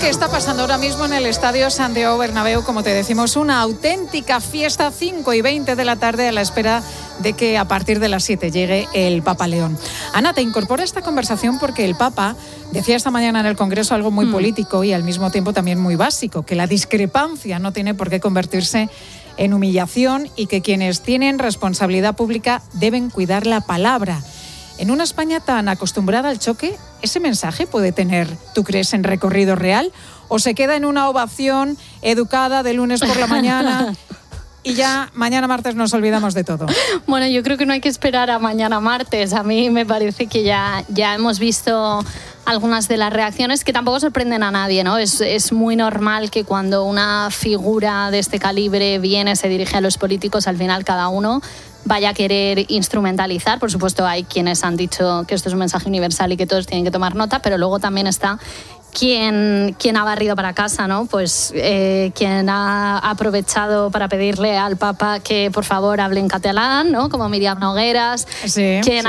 que está pasando ahora mismo en el Estadio Santiago Bernabéu, como te decimos, una auténtica fiesta, 5:20 de la tarde, a la espera de que a partir de las 7 llegue el Papa León. Ana, te incorpora a esta conversación porque el Papa decía esta mañana en el Congreso algo muy político y al mismo tiempo también muy básico, que la discrepancia no tiene por qué convertirse en humillación y que quienes tienen responsabilidad pública deben cuidar la palabra. En una España tan acostumbrada al choque, ¿ese mensaje puede tener, tú crees, en recorrido real? ¿O se queda en una ovación educada de lunes por la mañana y ya mañana martes nos olvidamos de todo? Bueno, yo creo que no hay que esperar a mañana martes. A mí me parece que ya hemos visto algunas de las reacciones que tampoco sorprenden a nadie, ¿no? Es muy normal que cuando una figura de este calibre viene, se dirige a los políticos, al final cada uno vaya a querer instrumentalizar. Por supuesto, hay quienes han dicho que esto es un mensaje universal y que todos tienen que tomar nota, pero luego también está quien ha barrido para casa, ¿no? Pues quien ha aprovechado para pedirle al Papa que por favor hable en catalán, ¿no? Como Miriam Nogueras, quien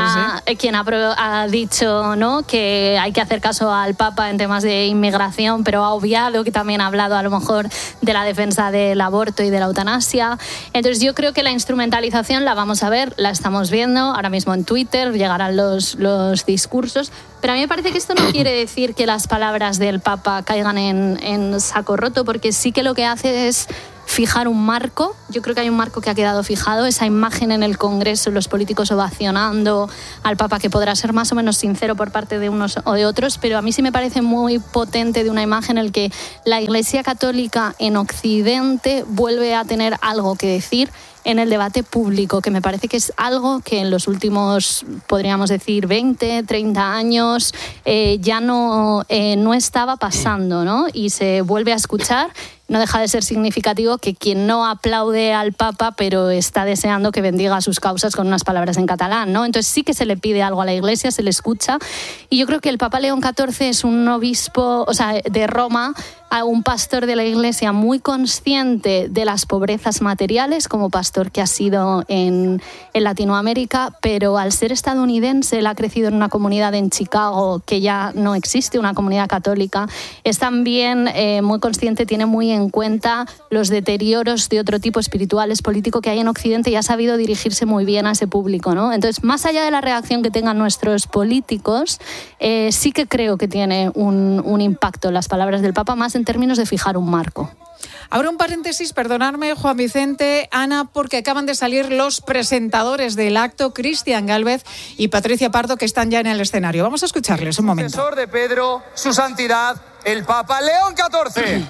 ha dicho, ¿no?, que hay que hacer caso al Papa en temas de inmigración, pero ha obviado que también ha hablado a lo mejor de la defensa del aborto y de la eutanasia. Entonces yo creo que la instrumentalización la vamos a ver, la estamos viendo ahora mismo en Twitter, llegarán los discursos. Pero a mí me parece que esto no quiere decir que las palabras del Papa caigan en saco roto, porque sí que lo que hace es fijar un marco. Yo creo que hay un marco que ha quedado fijado, esa imagen en el Congreso, los políticos ovacionando al Papa, que podrá ser más o menos sincero por parte de unos o de otros, pero a mí sí me parece muy potente de una imagen en la que la Iglesia Católica en Occidente vuelve a tener algo que decir en el debate público, que me parece que es algo que en los últimos, podríamos decir, 20, 30 años ya no estaba pasando, ¿no? Y se vuelve a escuchar. No deja de ser significativo que quien no aplaude al Papa, pero está deseando que bendiga sus causas con unas palabras en catalán, ¿no? Entonces sí que se le pide algo a la Iglesia, se le escucha. Y yo creo que el Papa León XIV es un obispo, de Roma, un pastor de la Iglesia muy consciente de las pobrezas materiales, como pastor que ha sido en Latinoamérica, pero al ser estadounidense, él ha crecido en una comunidad en Chicago que ya no existe, una comunidad católica. Es también muy consciente, tiene muy en cuenta los deterioros de otro tipo, espirituales, político, que hay en Occidente, y ha sabido dirigirse muy bien a ese público, ¿no? Entonces, más allá de la reacción que tengan nuestros políticos, sí que creo que tiene un impacto las palabras del Papa, más en términos de fijar un marco. Ahora un paréntesis, perdonadme, Juan Vicente, Ana, porque acaban de salir los presentadores del acto, Cristian Gálvez y Patricia Pardo, que están ya en el escenario. Vamos a escucharles un momento. Sucesor de Pedro, su santidad, el Papa León XIV.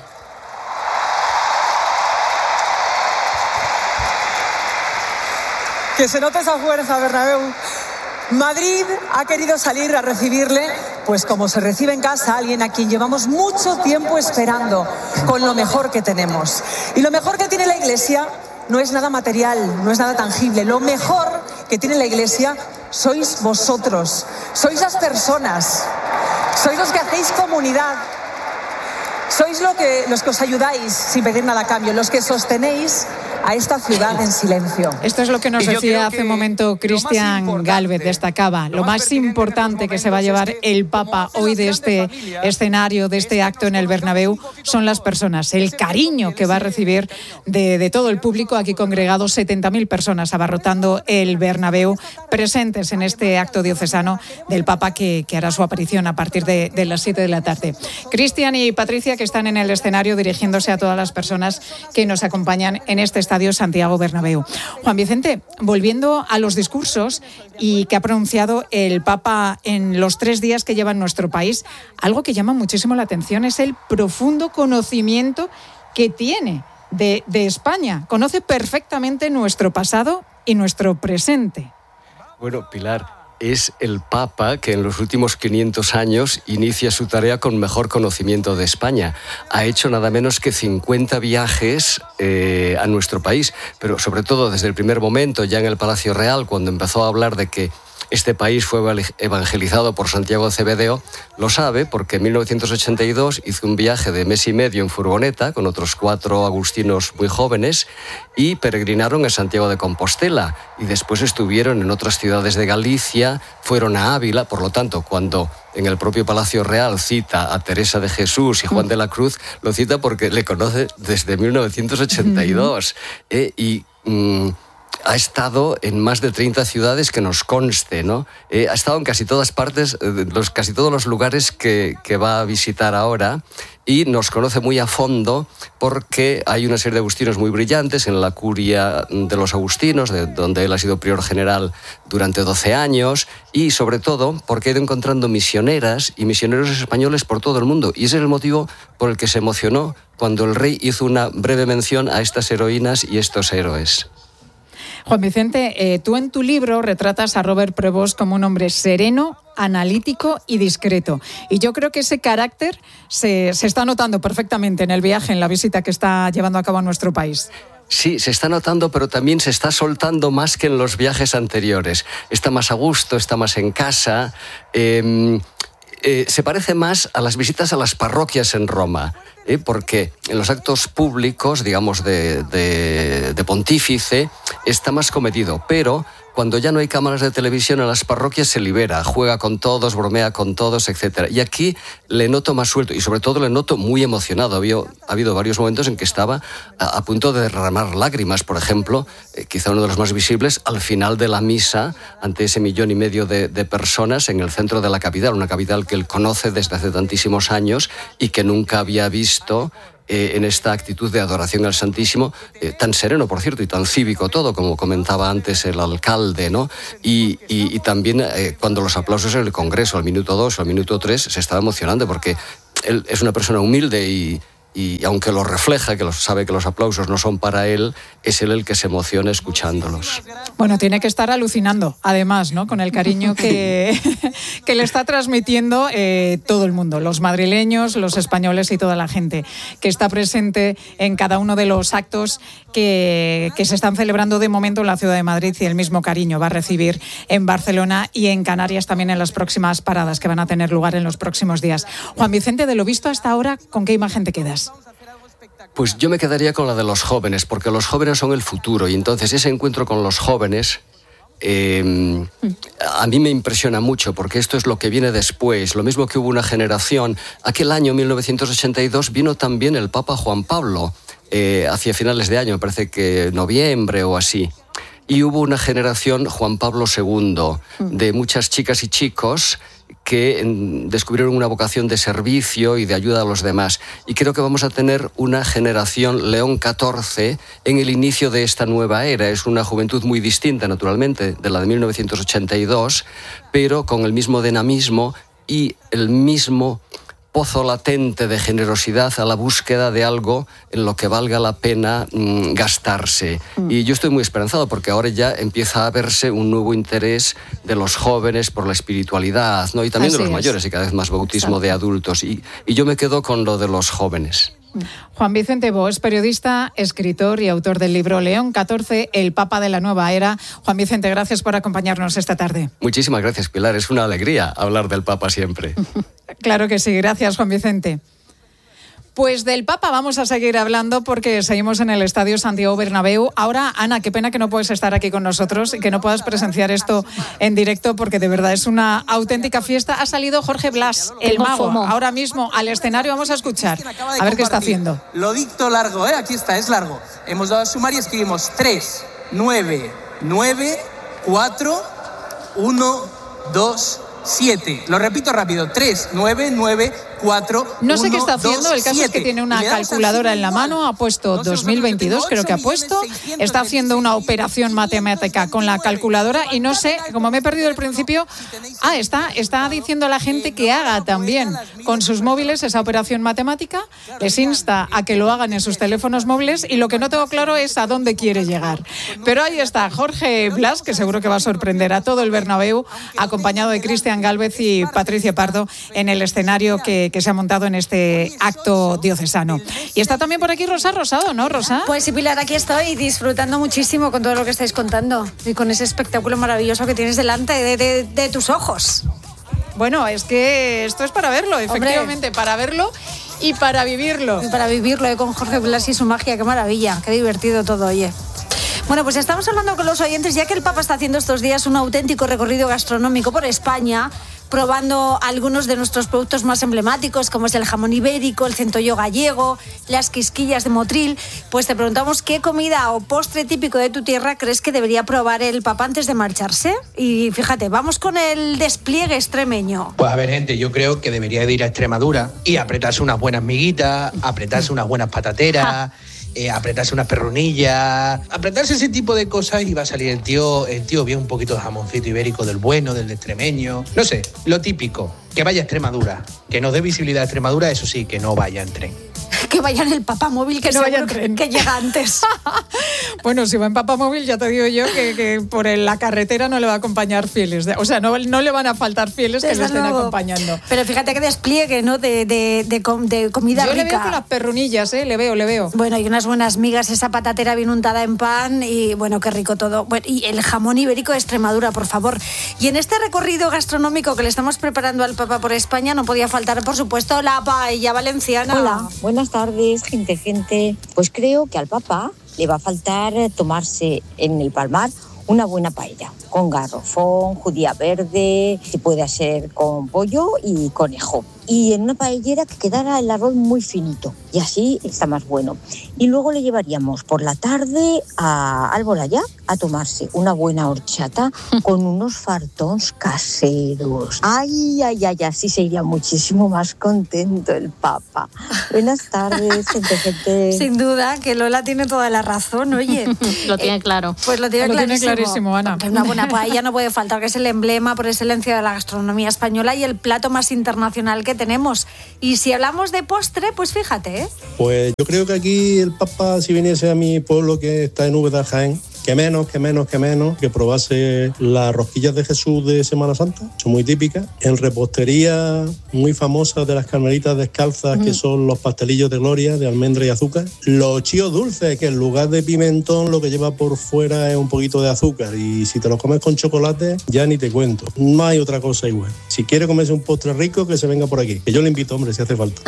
Que se note esa fuerza, Bernabéu. Madrid ha querido salir a recibirle, pues como se recibe en casa, alguien a quien llevamos mucho tiempo esperando, con lo mejor que tenemos. Y lo mejor que tiene la Iglesia no es nada material, no es nada tangible. Lo mejor que tiene la Iglesia sois vosotros, sois las personas, sois los que hacéis comunidad, sois los que os ayudáis sin pedir nada a cambio, los que sostenéis a esta ciudad en silencio. Esto es lo que nos decía hace un momento Cristian Gálvez, destacaba. Lo más importante que se va a llevar el Papa hoy de este escenario, de este acto en el Bernabéu, son las personas, el cariño que va a recibir de todo el público, aquí congregados 70.000 personas abarrotando el Bernabéu, presentes en este acto diocesano del Papa que hará su aparición a partir de las 7 de la tarde. Cristian y Patricia, que están en el escenario dirigiéndose a todas las personas que nos acompañan en este Estadio Santiago Bernabéu. Juan Vicente, volviendo a los discursos y que ha pronunciado el Papa en los 3 días que lleva en nuestro país, algo que llama muchísimo la atención es el profundo conocimiento que tiene de España. Conoce perfectamente nuestro pasado y nuestro presente. Bueno, Pilar, es el Papa que en los últimos 500 años inicia su tarea con mejor conocimiento de España. Ha hecho nada menos que 50 viajes a nuestro país, pero sobre todo desde el primer momento, ya en el Palacio Real, cuando empezó a hablar de que este país fue evangelizado por Santiago Cebedeo, lo sabe porque en 1982 hizo un viaje de mes y medio en furgoneta con otros 4 agustinos muy jóvenes y peregrinaron a Santiago de Compostela y después estuvieron en otras ciudades de Galicia, fueron a Ávila, por lo tanto, cuando en el propio Palacio Real cita a Teresa de Jesús y Juan de la Cruz, lo cita porque le conoce desde 1982 ha estado en más de 30 ciudades que nos conste, ¿no? Ha estado en casi todas partes, casi todos los lugares que va a visitar ahora y nos conoce muy a fondo porque hay una serie de agustinos muy brillantes en la curia de los agustinos, donde él ha sido prior general durante 12 años y sobre todo porque ha ido encontrando misioneras y misioneros españoles por todo el mundo y ese es el motivo por el que se emocionó cuando el rey hizo una breve mención a estas heroínas y estos héroes. Juan Vicente, tú en tu libro retratas a Robert Prevost como un hombre sereno, analítico y discreto. Y yo creo que ese carácter se está notando perfectamente en el viaje, en la visita que está llevando a cabo a nuestro país. Sí, se está notando, pero también se está soltando más que en los viajes anteriores. Está más a gusto, está más en casa. Se parece más a las visitas a las parroquias en Roma, porque en los actos públicos, digamos, de pontífice, está más comedido, pero cuando ya no hay cámaras de televisión en las parroquias se libera, juega con todos, bromea con todos, etc. Y aquí le noto más suelto y sobre todo le noto muy emocionado. Ha habido varios momentos en que estaba a punto de derramar lágrimas, por ejemplo, quizá uno de los más visibles, al final de la misa, ante ese 1,5 millones de personas en el centro de la capital, una capital que él conoce desde hace tantísimos años y que nunca había visto en esta actitud de adoración al Santísimo, tan sereno, por cierto, y tan cívico todo, como comentaba antes el alcalde, ¿no? Y también cuando los aplausos en el Congreso, al minuto 2 o al minuto 3, se estaba emocionando, porque él es una persona humilde y aunque lo refleja, que sabe que los aplausos no son para él, es él el que se emociona escuchándolos. Bueno, tiene que estar alucinando, además, ¿no? Con el cariño que le está transmitiendo todo el mundo, los madrileños, los españoles y toda la gente que está presente en cada uno de los actos que se están celebrando de momento en la ciudad de Madrid, y el mismo cariño va a recibir en Barcelona y en Canarias también en las próximas paradas que van a tener lugar en los próximos días. Juan Vicente, de lo visto hasta ahora, ¿con qué imagen te quedas? Pues yo me quedaría con la de los jóvenes, porque los jóvenes son el futuro y entonces ese encuentro con los jóvenes a mí me impresiona mucho, porque esto es lo que viene después. Lo mismo que hubo una generación, aquel año 1982 vino también el Papa Juan Pablo, hacia finales de año, me parece que noviembre o así. Y hubo una generación Juan Pablo II de muchas chicas y chicos que descubrieron una vocación de servicio y de ayuda a los demás. Y creo que vamos a tener una generación León XIV en el inicio de esta nueva era. Es una juventud muy distinta, naturalmente, de la de 1982, pero con el mismo dinamismo y el mismo pozo latente de generosidad a la búsqueda de algo en lo que valga la pena gastarse. Y yo estoy muy esperanzado porque ahora ya empieza a verse un nuevo interés de los jóvenes por la espiritualidad, ¿no? Y también de los mayores, y cada vez más bautismo de adultos. Y yo me quedo con lo de los jóvenes. Juan Vicente Bo es periodista, escritor y autor del libro León XIV, el Papa de la Nueva Era. Juan Vicente, gracias por acompañarnos esta tarde. Muchísimas gracias, Pilar. Es una alegría hablar del Papa siempre. Claro que sí. Gracias, Juan Vicente. Pues del Papa vamos a seguir hablando porque seguimos en el Estadio Santiago Bernabéu. Ahora, Ana, qué pena que no puedes estar aquí con nosotros y que no puedas presenciar esto en directo, porque de verdad es una auténtica fiesta. Ha salido Jorge Blas, el mago, ahora mismo al escenario. Vamos a escuchar, a ver qué está haciendo. Lo dicto largo, aquí está, es largo. Hemos dado a sumar y escribimos 3, 9, 9, 4, 1, 2, 7. Lo repito rápido. 3, 9, 9, 4, No sé 1, qué está haciendo, 2, el caso 7. es que tiene una calculadora en la mano, ha puesto 2022, creo que ha puesto, está haciendo una operación matemática con la calculadora y no sé, como me he perdido el principio, está diciendo a la gente que haga también con sus móviles esa operación matemática, les insta a que lo hagan en sus teléfonos móviles y lo que no tengo claro es a dónde quiere llegar. Pero ahí está Jorge Blas, que seguro que va a sorprender a todo el Bernabéu, acompañado de Cristian Gálvez y Patricia Pardo en el escenario que que se ha montado en este acto diocesano. Y está también por aquí Rosa Rosado, ¿no, Rosa? Pues sí, Pilar, aquí estoy disfrutando muchísimo con todo lo que estáis contando y con ese espectáculo maravilloso que tienes delante de tus ojos. Bueno, es que esto es para verlo, efectivamente, hombre, para verlo y para vivirlo. Y para vivirlo, con Jorge Blas y su magia, qué maravilla, qué divertido todo, oye. Bueno, pues estamos hablando con los oyentes, ya que el Papa está haciendo estos días un auténtico recorrido gastronómico por España, probando algunos de nuestros productos más emblemáticos, como es el jamón ibérico, el centollo gallego, las quisquillas de Motril. Pues te preguntamos qué comida o postre típico de tu tierra crees que debería probar el Papa antes de marcharse. Y fíjate, vamos con el despliegue extremeño. Pues a ver, gente, yo creo que debería de ir a Extremadura y apretarse unas buenas miguitas, apretarse unas buenas patateras, apretarse unas perronillas, apretarse ese tipo de cosas y va a salir el tío bien un poquito de jamoncito ibérico del bueno, del extremeño, no sé, lo típico, que vaya a Extremadura, que nos dé visibilidad a Extremadura, eso sí, que no vaya en tren. Que vaya en el papamóvil, que no vaya en tren, que llega antes. Bueno, si va en papamóvil, ya te digo yo que por la carretera no le va a acompañar fieles. O sea, no le van a faltar fieles que le estén acompañando. Pero fíjate que despliegue, ¿no? De comida yo rica. Yo le veo con las perronillas, le veo. Bueno, y unas buenas migas, esa patatera bien untada en pan y, bueno, qué rico todo. Bueno, y el jamón ibérico de Extremadura, por favor. Y en este recorrido gastronómico que le estamos preparando al Papa por España no podía faltar, por supuesto, la paella valenciana. Hola, buenas tardes, gente. Pues creo que al Papa le va a faltar tomarse en el Palmar una buena paella, con garrofón, judía verde, se puede hacer con pollo y conejo. Y en una paellera que quedara el arroz muy finito, y así está más bueno. Y luego le llevaríamos por la tarde a Alboraya a tomarse una buena horchata con unos fartons caseros. Ay, así se iría muchísimo más contento el Papa. Buenas tardes, gente. Sin duda, que Lola tiene toda la razón, oye. Lo tiene claro. Pues lo tiene clarísimo, Ana. Una buena paella no puede faltar, que es el emblema por excelencia de la gastronomía española y el plato más internacional que tenemos. Y si hablamos de postre, pues fíjate, ¿eh? Pues yo creo que aquí el Papa, si viniese a mi pueblo que está en Úbeda, Jaén, que menos que probase las rosquillas de Jesús de Semana Santa, son muy típicas. En repostería muy famosa de las carmelitas descalzas, que son los pastelillos de gloria de almendra y azúcar. Los chíos dulces, que en lugar de pimentón lo que lleva por fuera es un poquito de azúcar, y si te los comes con chocolate ya ni te cuento, no hay otra cosa igual. Si quiere comerse un postre rico, que se venga por aquí, que yo le invito, hombre, si hace falta.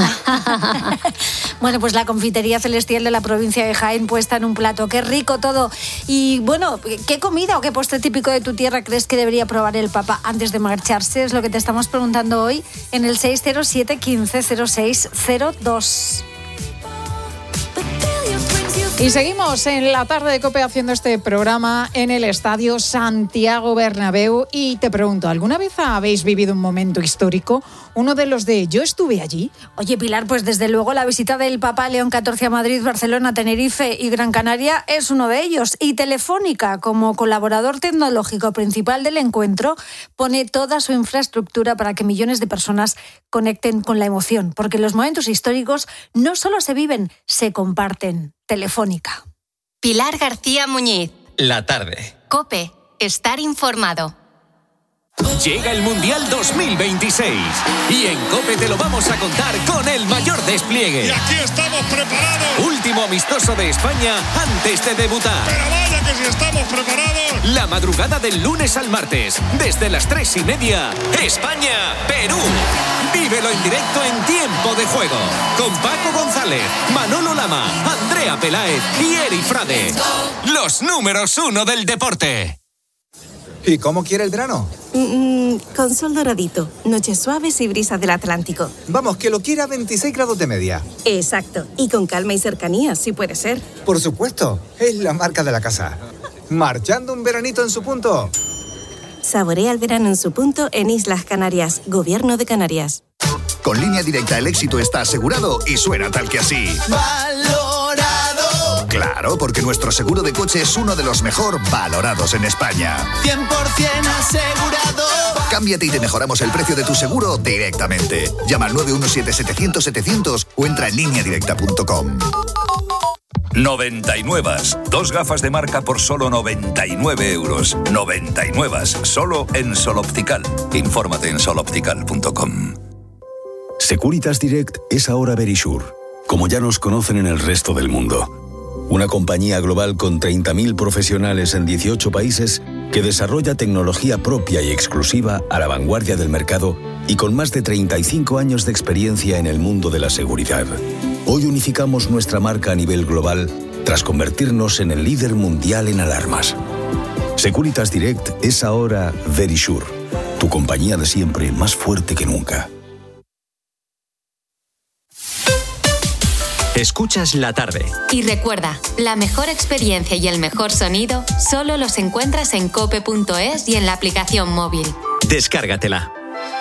Bueno, pues la confitería celestial de la provincia de Jaén puesta en un plato, qué rico todo. Y bueno, ¿qué comida o qué postre típico de tu tierra crees que debería probar el Papa antes de marcharse? Es lo que te estamos preguntando hoy en el 607 15 06 02. Y seguimos en la tarde de COPE haciendo este programa en el Estadio Santiago Bernabéu. Y te pregunto, ¿alguna vez habéis vivido un momento histórico? Uno de los de yo estuve allí. Oye, Pilar, pues desde luego la visita del Papa León XIV a Madrid, Barcelona, Tenerife y Gran Canaria es uno de ellos. Y Telefónica, como colaborador tecnológico principal del encuentro, pone toda su infraestructura para que millones de personas conecten con la emoción. Porque los momentos históricos no solo se viven, se comparten. Telefónica. Pilar García Muñiz. La tarde. COPE. Estar informado. Llega el Mundial 2026 y en COPE te lo vamos a contar con el mayor despliegue. Y aquí estamos preparados. Último amistoso de España antes de debutar. Pero vaya que si estamos preparados. La madrugada del lunes al martes, desde las 3:30, España-Perú. Vívelo en directo en Tiempo de Juego, con Paco González, Manolo Lama, Andrea Peláez y Eri Frade. Los números 1 del deporte. ¿Y cómo quiere el verano? Con sol doradito, noches suaves y brisas del Atlántico. Vamos, que lo quiera a 26 grados de media. Exacto, y con calma y cercanía, si puede ser. Por supuesto, es la marca de la casa. Marchando un veranito en su punto. Saborea el verano en su punto en Islas Canarias, Gobierno de Canarias. Con Línea Directa el éxito está asegurado y suena tal que así. ¡Valorado! Claro, porque nuestro seguro de coche es uno de los mejor valorados en España. 100% asegurado. Cámbiate y te mejoramos el precio de tu seguro directamente. Llama al 917-700-700 o entra en lineadirecta.com. 99. 2 gafas de marca por solo 99 euros. 99. Solo en Sol Optical. Infórmate en soloptical.com. Securitas Direct es ahora Verisure, como ya nos conocen en el resto del mundo. Una compañía global con 30.000 profesionales en 18 países que desarrolla tecnología propia y exclusiva a la vanguardia del mercado y con más de 35 años de experiencia en el mundo de la seguridad. Hoy unificamos nuestra marca a nivel global tras convertirnos en el líder mundial en alarmas. Securitas Direct es ahora Verisure, tu compañía de siempre más fuerte que nunca. Escuchas La Tarde. Y recuerda, la mejor experiencia y el mejor sonido solo los encuentras en cope.es y en la aplicación móvil. Descárgatela.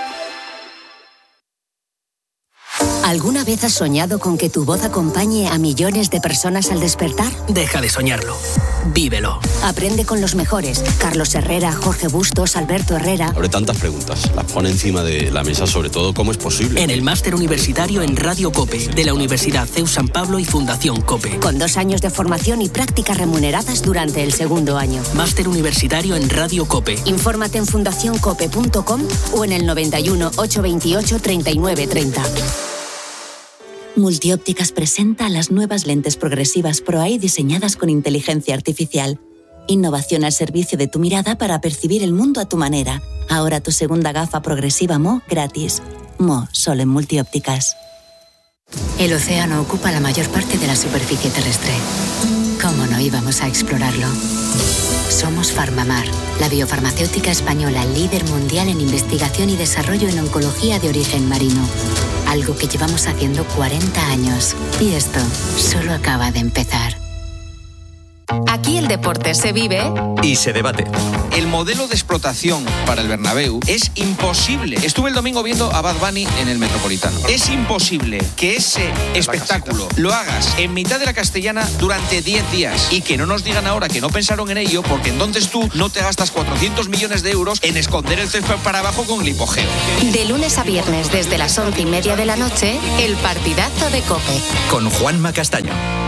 ¿Alguna vez has soñado con que tu voz acompañe a millones de personas al despertar? Deja de soñarlo. Vívelo. Aprende con los mejores. Carlos Herrera, Jorge Bustos, Alberto Herrera. Abre tantas preguntas. Las pone encima de la mesa, sobre todo, ¿cómo es posible? En el máster universitario en Radio COPE, de la Universidad CEU San Pablo y Fundación COPE. Con 2 años de formación y prácticas remuneradas durante el segundo año. Máster universitario en Radio COPE. Infórmate en fundacioncope.com o en el 91 828 3930. Multiópticas presenta las nuevas lentes progresivas Pro-Eye diseñadas con inteligencia artificial. Innovación al servicio de tu mirada para percibir el mundo a tu manera. Ahora tu segunda gafa progresiva Mo gratis. Mo, solo en Multiópticas. El océano ocupa la mayor parte de la superficie terrestre. ¿Cómo no íbamos a explorarlo? Somos Farmamar, la biofarmacéutica española líder mundial en investigación y desarrollo en oncología de origen marino. Algo que llevamos haciendo 40 años. Y esto solo acaba de empezar. Aquí el deporte se vive y se debate. El modelo de explotación para el Bernabéu es imposible. Estuve el domingo viendo a Bad Bunny en el Metropolitano. Es imposible que ese espectáculo lo hagas en mitad de la Castellana durante 10 días y que no nos digan ahora que no pensaron en ello, porque entonces tú no te gastas 400 millones de euros en esconder el césped para abajo con el hipogeo. De lunes a viernes desde las 11:30 de la noche, el partidazo de COPE. Con Juanma Castaño.